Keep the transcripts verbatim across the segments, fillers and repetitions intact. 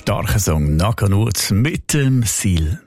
Starker Song, Nakanut mit dem Sil.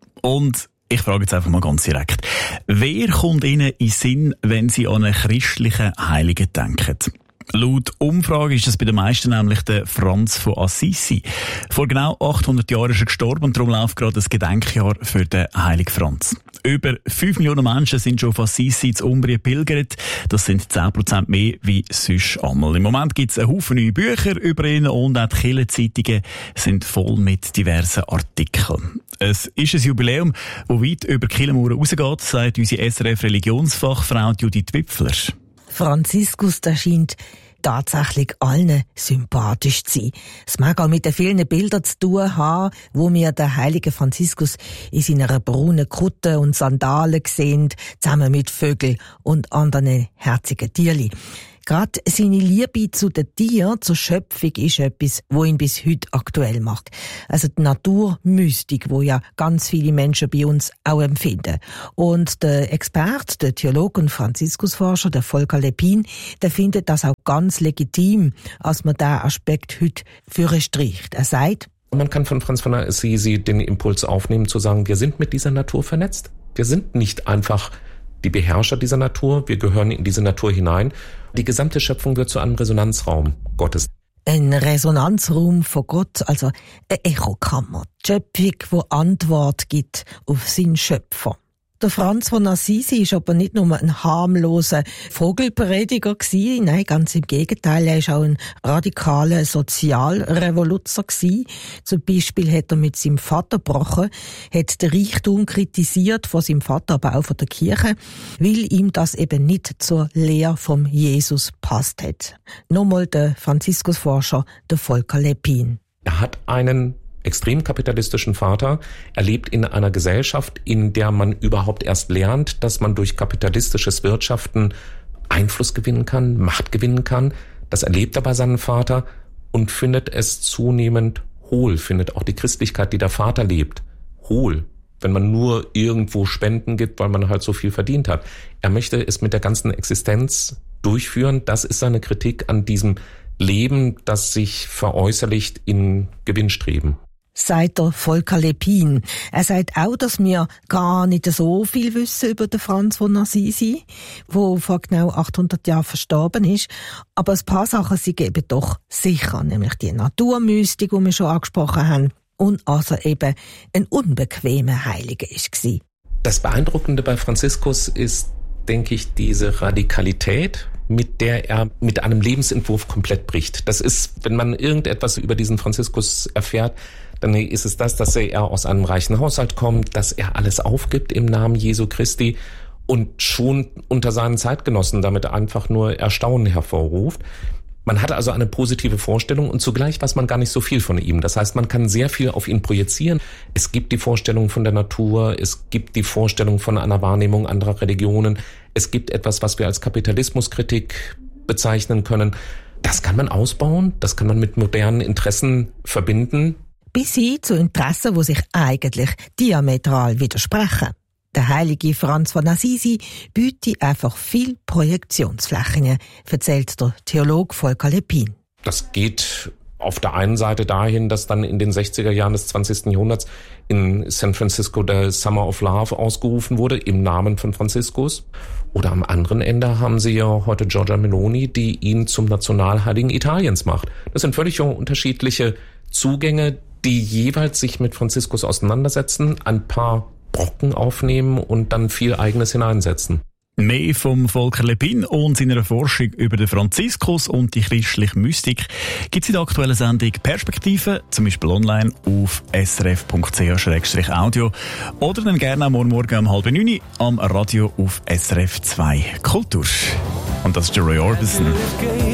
Und ich frage jetzt einfach mal ganz direkt. Wer kommt Ihnen in den Sinn, wenn Sie an einen christlichen Heiligen denken? Laut Umfrage ist es bei den meisten nämlich der Franz von Assisi. Vor genau achthundert Jahren ist er gestorben und darum läuft gerade das Gedenkjahr für den Heiligen Franz. Über fünf Millionen Menschen sind schon auf Assisi zu Umbrien pilgert. Das sind zehn Prozent mehr wie sonst einmal. Im Moment gibt es einen Haufen neue Bücher über ihn und auch die Kirchenzeitungen sind voll mit diversen Artikeln. Es ist ein Jubiläum, das weit über die Kirchenmauern rausgeht, sagt unsere S R F-Religionsfachfrau Judith Wipfler. Franziskus, der scheint tatsächlich allen sympathisch zu sein. Es mag auch mit den vielen Bildern zu tun haben, wo wir den heiligen Franziskus in seiner braunen Kutte und Sandalen sehen, zusammen mit Vögeln und anderen herzigen Tierli. Gerade seine Liebe zu den Tieren, zur Schöpfung, ist etwas, wo ihn bis heute aktuell macht. Also die Naturmystik, wo ja ganz viele Menschen bei uns auch empfinden. Und der Experte, der Theologe und Franziskusforscher, der Volker Lepin, der findet das auch ganz legitim, als man diesen Aspekt heute für streicht. Er sagt, man kann von Franz von Assisi den Impuls aufnehmen, zu sagen, wir sind mit dieser Natur vernetzt. Wir sind nicht einfach die Beherrscher dieser Natur, wir gehören in diese Natur hinein. Die gesamte Schöpfung wird zu einem Resonanzraum Gottes. Ein Resonanzraum von Gott, also eine Echokammer. Die Schöpfung, die Antwort gibt auf seinen Schöpfer. Der Franz von Assisi ist aber nicht nur ein harmloser Vogelprediger gewesen, nein, ganz im Gegenteil, er ist auch ein radikaler Sozialrevoluzer gewesen. Zum Beispiel hat er mit seinem Vater gebrochen, hat den Reichtum kritisiert von seinem Vater, aber auch von der Kirche, weil ihm das eben nicht zur Lehre vom Jesus passt hat. Nochmal der Franziskusforscher, der Volker Lepin. Er hat einen extrem kapitalistischen Vater. Er lebt in einer Gesellschaft, in der man überhaupt erst lernt, dass man durch kapitalistisches Wirtschaften Einfluss gewinnen kann, Macht gewinnen kann. Das erlebt er bei seinem Vater und findet es zunehmend hohl, findet auch die Christlichkeit, die der Vater lebt, hohl, wenn man nur irgendwo Spenden gibt, weil man halt so viel verdient hat. Er möchte es mit der ganzen Existenz durchführen. Das ist seine Kritik an diesem Leben, das sich veräußerlicht in Gewinnstreben. Sagt der Volker Lepin. Er sagt auch, dass wir gar nicht so viel wissen über den Franz von Assisi, der vor genau achthundert Jahren verstorben ist. Aber ein paar Sachen sie geben doch sicher, nämlich die Naturmystik, die wir schon angesprochen haben, und also eben ein unbequemer Heiliger war. Das Beeindruckende bei Franziskus ist, denke ich, diese Radikalität, mit der er mit einem Lebensentwurf komplett bricht. Das ist, wenn man irgendetwas über diesen Franziskus erfährt, dann ist es das, dass er aus einem reichen Haushalt kommt, dass er alles aufgibt im Namen Jesu Christi und schon unter seinen Zeitgenossen damit einfach nur Erstaunen hervorruft. Man hat also eine positive Vorstellung und zugleich weiß man gar nicht so viel von ihm. Das heißt, man kann sehr viel auf ihn projizieren. Es gibt die Vorstellung von der Natur, es gibt die Vorstellung von einer Wahrnehmung anderer Religionen. Es gibt etwas, was wir als Kapitalismuskritik bezeichnen können. Das kann man ausbauen, das kann man mit modernen Interessen verbinden. Bis hin zu Interessen, die sich eigentlich diametral widersprechen. Der heilige Franz von Assisi bietet einfach viel Projektionsflächen, erzählt der Theologe Volker Lepin. Das geht auf der einen Seite dahin, dass dann in den sechziger Jahren des zwanzigsten Jahrhunderts in San Francisco der Summer of Love ausgerufen wurde, im Namen von Franziskus. Oder am anderen Ende haben sie ja heute Giorgia Meloni, die ihn zum Nationalheiligen Italiens macht. Das sind völlig unterschiedliche Zugänge, die jeweils sich mit Franziskus auseinandersetzen, ein paar Brocken aufnehmen und dann viel Eigenes hineinsetzen. Mehr vom Volker Lepin und seiner Forschung über den Franziskus und die christliche Mystik gibt es in der aktuellen Sendung Perspektive, zum Beispiel online auf s r f punkt c h slash audio oder dann gerne am Morgen um halb neun am Radio auf S R F zwei Kultur. Und das ist der Roy Orbison.